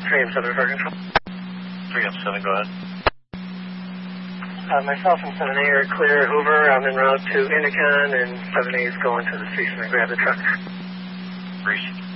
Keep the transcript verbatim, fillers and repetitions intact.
three M seven, Fire Control. three M seven, go ahead. Uh, myself and seven A are clear Hoover. I'm en route to Indicon, and seven A is going to the station to grab the truck. Reach.